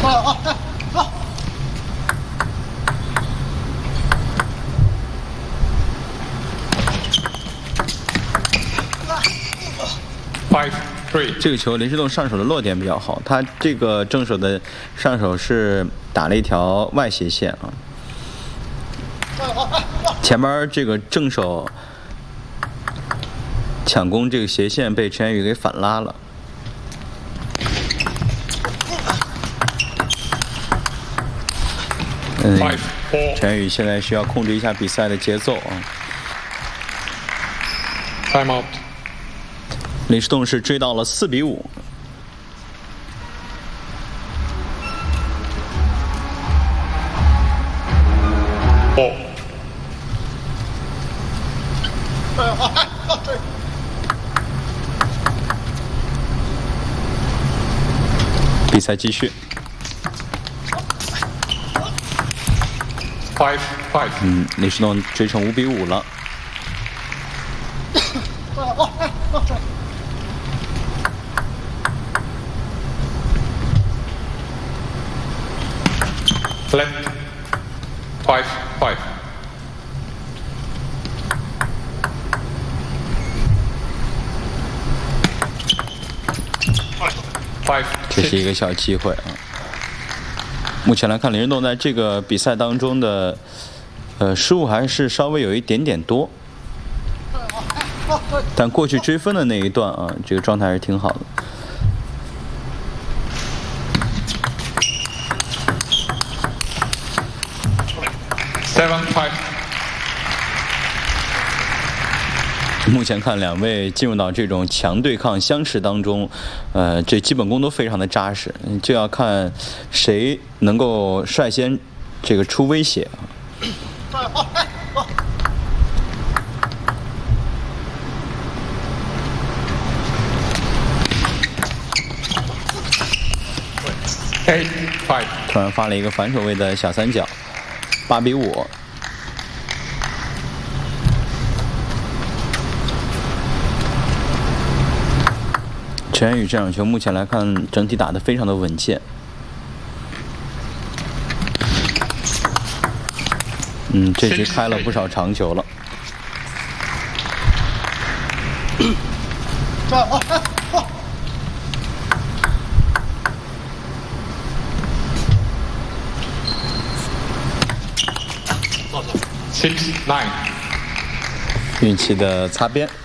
这个球林诗栋上手的落点比较好，他这个正手的上手是打了一条外斜线啊。前边这个正手抢攻这个斜线被陈元宇给反拉了。陈元宇现在需要控制一下比赛的节奏啊。 Time out。 林诗栋是追到了4-5。比赛继续。林诗栋追成5-5了。 Left 5-5。 这是一个小机会啊。目前来看，林诗栋在这个比赛当中的失误还是稍微有一点点多，但过去追分的那一段啊，这个状态还是挺好的。 7-5。 目前看两位进入到这种强对抗相持当中，这基本功都非常的扎实，就要看谁能够率先这个出威胁啊。突然发了一个反手位的小三角，8-5。陈元宇这场球目前来看，整体打得非常的稳健。这局开了不少长球了。 6-9。 运气的擦边。